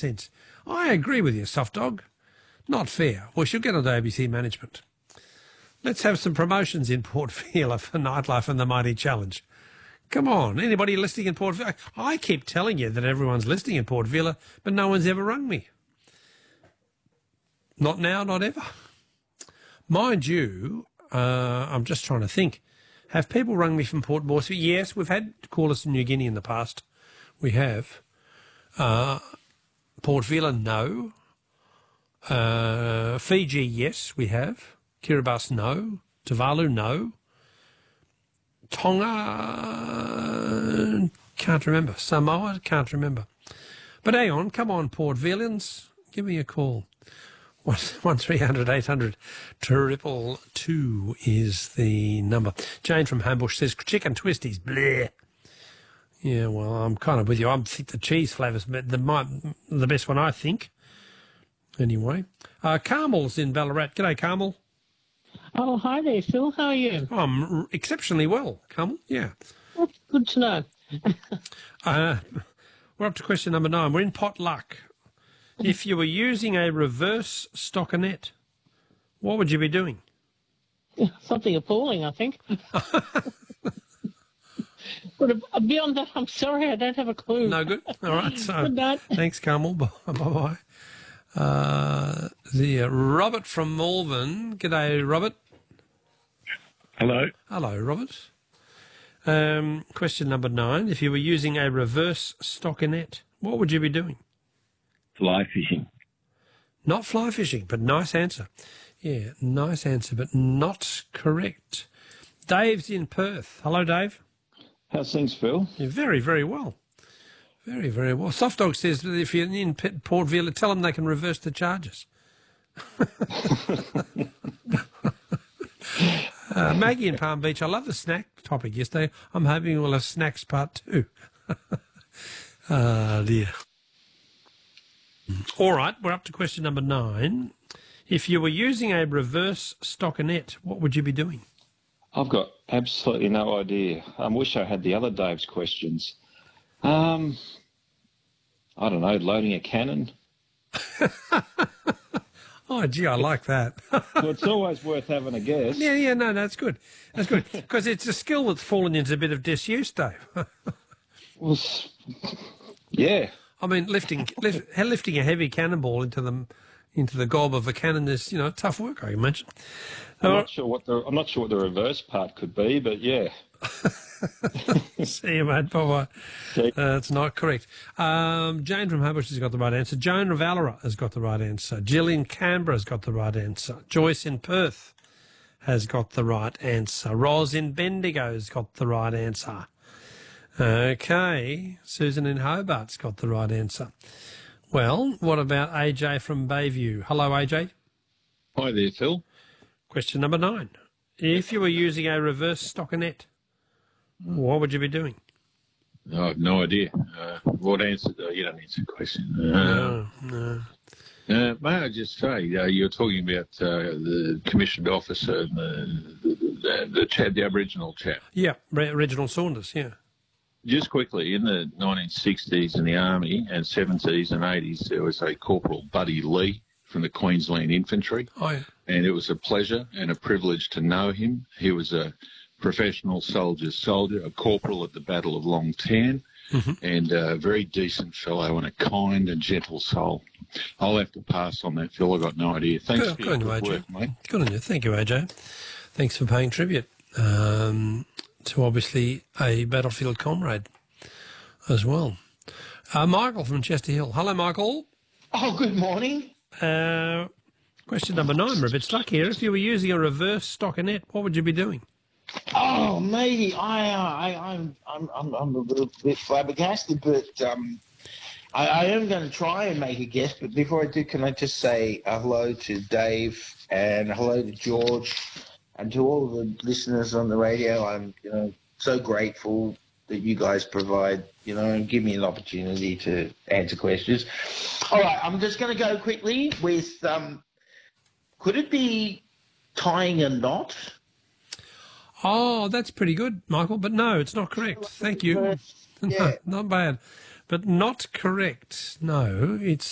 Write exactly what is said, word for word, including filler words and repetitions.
cents. I agree with you, soft dog. Not fair. We should get on to A B C management. Let's have some promotions in Port Vila for Nightlife and the Mighty Challenge. Come on, anybody listening in Port Vila? I keep telling you that everyone's listening in Port Vila, but no one's ever rung me. Not now, not ever. Mind you, uh, I'm just trying to think. Have people rung me from Port Moresby? Yes, we've had callers from New Guinea in the past. We have. Uh, Port Vila, no. Uh, Fiji, yes, we have. Kiribati, no. Tuvalu, no. Tonga, can't remember. Samoa, can't remember. But hang on, come on, Port Villians, give me a call. One three hundred eight hundred triple two is the number. Jane from Hambush says chicken twisties, bleh. Yeah, well, I'm kind of with you. I think the cheese flavour's the the best one, I think. Anyway, uh, Carmel's in Ballarat. G'day, Carmel. Oh, hi there, Phil. How are you? Oh, I'm exceptionally well, Carmel. Yeah. That's good to know. uh, we're up to question number nine. We're in pot luck. If you were using a reverse stockinette, what would you be doing? Something appalling, I think. But beyond that, I'm sorry, I don't have a clue. No good? All right. So, good night. Thanks, Carmel. Bye-bye. Uh, the uh, Robert from Malvern. G'day, Robert. Hello. Hello, Robert. Um, question number nine. If you were using a reverse stockinette, what would you be doing? Fly fishing. Not fly fishing, but nice answer. Yeah, nice answer, but not correct. Dave's in Perth. Hello, Dave. How's things, Phil? Yeah, very, very well. Very, very well. Soft Dog says that if you're in Port Vila, tell them they can reverse the charges. uh, Maggie in Palm Beach, I love the snack topic yesterday. I'm hoping we'll have snacks part two. Ah, dear. All right, we're up to question number nine. If you were using a reverse stockinette, what would you be doing? I've got absolutely no idea. I wish I had the other Dave's questions. Um, I don't know, loading a cannon. Oh, gee, I like that. Well, it's always worth having a guess. Yeah, yeah, no, that's good. That's good. Because it's a skill that's fallen into a bit of disuse, Dave. Well, yeah. I mean, lifting lift, lifting a heavy cannonball into the into the gob of a cannon is, you know, tough work, I imagine. I'm uh, not sure what the I'm not sure what the reverse part could be, but yeah. See you, mate. Bye bye. Uh, it's not correct. Um, Jane from Hambush has got the right answer. Joan of Ballarat has got the right answer. Jill in Canberra has got the right answer. Joyce in Perth has got the right answer. Ros in Bendigo has got the right answer. Okay, Susan in Hobart's got the right answer. Well, what about A J from Bayview? Hello, A J. Hi there, Phil. Question number nine. If you were using a reverse stockinette, what would you be doing? I have no idea. Uh, what answer? Uh, you don't answer the question. Uh, No, no. Uh, may I just say, uh, you're talking about uh, the commissioned officer, and the, the, the, the, chap, the Aboriginal chap. Yeah, Re- Reginald Saunders, yeah. Just quickly, in the nineteen sixties in the Army and seventies and eighties, there was a Corporal Buddy Lee from the Queensland Infantry. Oh, yeah. And it was a pleasure and a privilege to know him. He was a professional soldier's soldier, a corporal at the Battle of Long Tan, mm-hmm. and a very decent fellow and a kind and gentle soul. I'll have to pass on that, Phil. I've got no idea. Thanks good, for good your on you, good work, A J. mate. Good on you. Thank you, A J. Thanks for paying tribute um, to obviously a battlefield comrade as well. Uh, Michael from Chester Hill. Hello, Michael. Oh, good morning. Uh, question number nine. We're a bit stuck here. If you were using a reverse stockinette, what would you be doing? Oh, matey, I, uh, I, I'm, I'm, I'm, I'm a little bit flabbergasted, but um, I, I am going to try and make a guess. But before I do, can I just say uh, hello to Dave and hello to George and to all the listeners on the radio. I'm, you know, so grateful that you guys provide, you know, and give me an opportunity to answer questions. All right, I'm just going to go quickly with, um, could it be tying a knot? Oh, that's pretty good, Michael, but no, it's not correct. Thank you. Yeah. No, not bad. But not correct. No, it's